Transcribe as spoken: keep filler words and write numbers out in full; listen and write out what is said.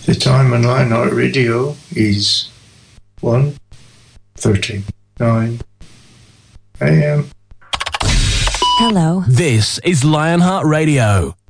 The time on Lionheart Radio is one thirty-nine a.m. Hello. This is Lionheart Radio.